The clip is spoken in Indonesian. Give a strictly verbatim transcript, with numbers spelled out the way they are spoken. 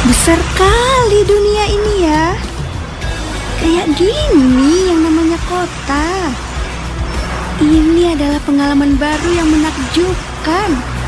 Besar kali dunia ini ya. Kayak gini yang namanya kota. Ini adalah pengalaman baru yang menakjubkan.